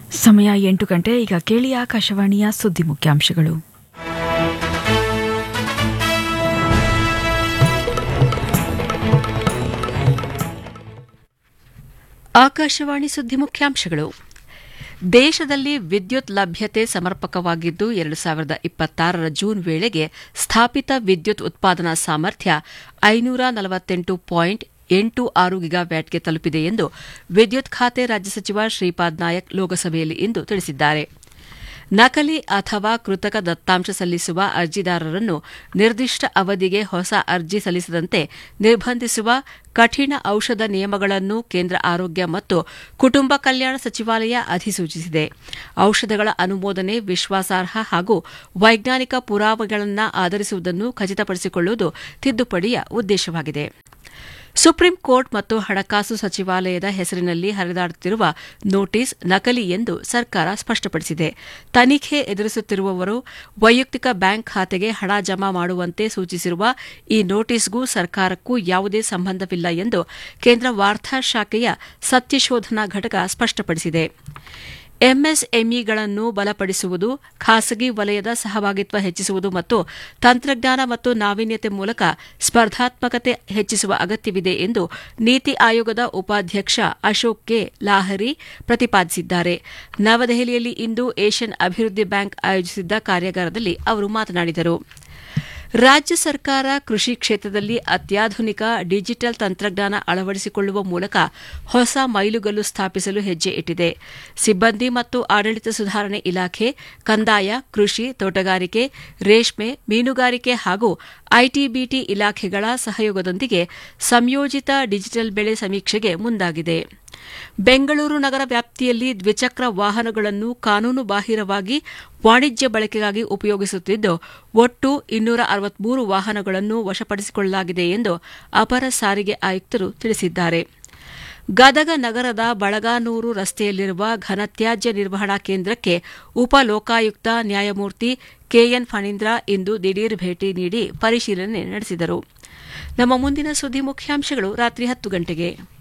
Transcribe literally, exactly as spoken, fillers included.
ಸಮಯ ಎಂಟು ಗಂಟೆ. ಈಗ ಕೇಳಿ ಆಕಾಶವಾಣಿಯ ಸುದ್ದಿ ಮುಖ್ಯಾಂಶಗಳು. ಆಕಾಶವಾಣಿ ಸುದ್ದಿ ಮುಖ್ಯಾಂಶಗಳು. ದೇಶದಲ್ಲಿ ವಿದ್ಯುತ್ ಲಭ್ಯತೆ ಸಮರ್ಪಕವಾಗಿದ್ದು ಎರಡು ಸಾವಿರದ ಇಪ್ಪತ್ತಾರರ ಜೂನ್ ವೇಳೆಗೆ ಸ್ಥಾಪಿತ ವಿದ್ಯುತ್ ಉತ್ಪಾದನಾ ಸಾಮರ್ಥ್ಯ ಐನೂರ ನಲವತ್ತೆಂಟು ಪಾಯಿಂಟ್ ಎಂಟು ಆರು ಗಿಗಾವ್ಯಾಟ್ಗೆ ತಲುಪಿದೆ ಎಂದು ವಿದ್ಯುತ್ ಖಾತೆ ರಾಜ್ಯ ಸಚಿವ ಶ್ರೀಪಾದ್ ನಾಯಕ್ ಲೋಕಸಭೆಯಲ್ಲಿ ಇಂದು ತಿಳಿಸಿದ್ದಾರೆ. ನಕಲಿ ಅಥವಾ ಕೃತಕ ದತ್ತಾಂಶ ಸಲ್ಲಿಸುವ ಅರ್ಜಿದಾರರನ್ನು ನಿರ್ದಿಷ್ಟ ಅವಧಿಗೆ ಹೊಸ ಅರ್ಜಿ ಸಲ್ಲಿಸದಂತೆ ನಿರ್ಬಂಧಿಸುವ ಕಠಿಣ ಔಷಧ ನಿಯಮಗಳನ್ನು ಕೇಂದ್ರ ಆರೋಗ್ಯ ಮತ್ತು ಕುಟುಂಬ ಕಲ್ಯಾಣ ಸಚಿವಾಲಯ ಅಧಿಸೂಚಿಸಿದೆ. ಔಷಧಗಳ ಅನುಮೋದನೆ ವಿಶ್ವಾಸಾರ್ಹ ಹಾಗೂ ವೈಜ್ಞಾನಿಕ ಪುರಾವೆಗಳನ್ನು ಆಧರಿಸುವುದನ್ನು ಖಚಿತಪಡಿಸಿಕೊಳ್ಳುವುದು ತಿದ್ದುಪಡಿಯ ಉದ್ದೇಶವಾಗಿದೆ. ಸುಪ್ರೀಂ ಕೋರ್ಟ್ ಮತ್ತು ಹಣಕಾಸು ಸಚಿವಾಲಯದ ಹೆಸರಿನಲ್ಲಿ ಹರಿದಾಡುತ್ತಿರುವ ನೋಟಿಸ್ ನಕಲಿ ಎಂದು ಸರ್ಕಾರ ಸ್ಪಷ್ಟಪಡಿಸಿದೆ. ತನಿಖೆ ಎದುರಿಸುತ್ತಿರುವವರು ವೈಯಕ್ತಿಕ ಬ್ಯಾಂಕ್ ಖಾತೆಗೆ ಹಣ ಜಮಾ ಮಾಡುವಂತೆ ಸೂಚಿಸಿರುವ ಈ ನೋಟಿಸ್ಗೂ ಸರ್ಕಾರಕ್ಕೂ ಯಾವುದೇ ಸಂಬಂಧವಿಲ್ಲ ಎಂದು ಕೇಂದ್ರ ವಾರ್ತಾ ಶಾಖೆಯ ಸತ್ಯಶೋಧನಾ ಘಟಕ ಸ್ಪಷ್ಟಪಡಿಸಿದೆ. ಎಂಎಸ್ಎಂಇಗಳನ್ನು ಬಲಪಡಿಸುವುದು, ಖಾಸಗಿ ವಲಯದ ಸಹಭಾಗಿತ್ವ ಹೆಚ್ಚಿಸುವುದು ಮತ್ತು ತಂತ್ರಜ್ಞಾನ ಮತ್ತು ನಾವೀನ್ಯತೆ ಮೂಲಕ ಸ್ಪರ್ಧಾತ್ಮಕತೆ ಹೆಚ್ಚಿಸುವ ಅಗತ್ಯವಿದೆ ಎಂದು ನೀತಿ ಆಯೋಗದ ಉಪಾಧ್ಯಕ್ಷ ಅಶೋಕ್ ಕೆ ಲಾಹರಿ ಪ್ರತಿಪಾದಿಸಿದ್ದಾರೆ. ನವದೆಹಲಿಯಲ್ಲಿ ಇಂದು ಏಷ್ಯನ್ ಅಭಿವೃದ್ಧಿ ಬ್ಯಾಂಕ್ ಆಯೋಜಿಸಿದ್ದ ಕಾರ್ಯಾಗಾರದಲ್ಲಿ ಅವರು ಮಾತನಾಡಿದರು. ರಾಜ್ಯ ಸರ್ಕಾರ ಕೃಷಿ ಕ್ಷೇತ್ರದಲ್ಲಿ ಅತ್ಯಾಧುನಿಕ ಡಿಜಿಟಲ್ ತಂತ್ರಜ್ಞಾನ ಅಳವಡಿಸಿಕೊಳ್ಳುವ ಮೂಲಕ ಹೊಸ ಮೈಲುಗಲ್ಲು ಸ್ಥಾಪಿಸಲು ಹೆಜ್ಜೆ ಇಟ್ಟಿದೆ. ಸಿಬ್ಬಂದಿ ಮತ್ತು ಆಡಳಿತ ಸುಧಾರಣೆ ಇಲಾಖೆ, ಕಂದಾಯ, ಕೃಷಿ, ತೋಟಗಾರಿಕೆ, ರೇಷ್ಮೆ, ಮೀನುಗಾರಿಕೆ ಹಾಗೂ ಐಟಿಬಿಟಿ ಇಲಾಖೆಗಳ ಸಹಯೋಗದೊಂದಿಗೆ ಸಂಯೋಜಿತ ಡಿಜಿಟಲ್ ಬೆಳೆ ಸಮೀಕ್ಷೆಗೆ ಮುಂದಾಗಿದೆ. ಬೆಂಗಳೂರು ನಗರ ವ್ಯಾಪ್ತಿಯಲ್ಲಿ ದ್ವಿಚಕ್ರ ವಾಹನಗಳನ್ನು ಕಾನೂನು ಬಾಹಿರವಾಗಿ ವಾಣಿಜ್ಯ ಬಳಕೆಗಾಗಿ ಉಪಯೋಗಿಸುತ್ತಿದ್ದು, ಒಟ್ಟು ಇನ್ನೂರ ಅರವತ್ಮೂರು ವಾಹನಗಳನ್ನು ವಶಪಡಿಸಿಕೊಳ್ಳಲಾಗಿದೆ ಎಂದು ಅಪರ ಸಾರಿಗೆ ಆಯುಕ್ತರು ತಿಳಿಸಿದ್ದಾರೆ. ಗದಗ ನಗರದ ಬಳಗಾನೂರು ರಸ್ತೆಯಲ್ಲಿರುವ ಘನತ್ಯಾಜ್ಯ ನಿರ್ವಹಣಾ ಕೇಂದ್ರಕ್ಕೆ ಉಪ ಲೋಕಾಯುಕ್ತ ನ್ಯಾಯಮೂರ್ತಿ ಕೆಎನ್ ಫಣೀಂದ್ರ ಇಂದು ದಿಢೀರ್ ಭೇಟಿ ನೀಡಿ ಪರಿಶೀಲನೆ ನಡೆಸಿದರು. ನಮ್ಮ ಮುಂದಿನ ಸುದ್ದಿ ಮುಖ್ಯಾಂಶಗಳು ರಾತ್ರಿ ಹತ್ತು ಗಂಟೆಗೆ.